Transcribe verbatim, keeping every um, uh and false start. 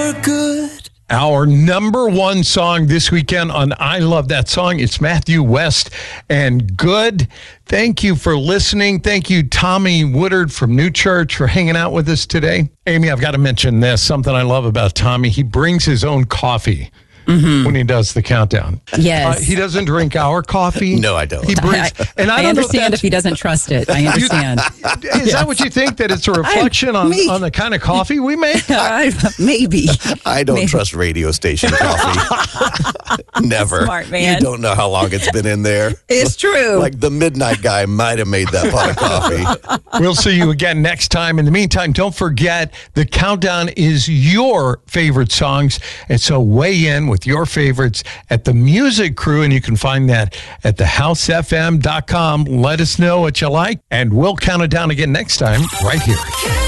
you're good. Our number one song this weekend on I Love That Song, it's Matthew West and Good. Thank you for listening. Thank you, Tommy Woodard from New Church, for hanging out with us today. Amy, I've got to mention this, something I love about Tommy. He brings his own coffee. Mm-hmm. When he does the countdown. Yes. Uh, he doesn't drink our coffee. No, I don't. He brings, I, and I, I don't understand know if, if he doesn't trust it. I understand. You, is yes. that what you think? That it's a reflection on, on the kind of coffee we make? I, maybe. I don't maybe. trust radio station coffee. Never. Smart man. You don't know how long it's been in there. It's true. Like the midnight guy might have made that pot of coffee. We'll see you again next time. In the meantime, don't forget, the countdown is your favorite songs. And so weigh in with your favorites at the Music Crew, and you can find that at the house f m dot com. Let us know what you like, and we'll count it down again next time right here.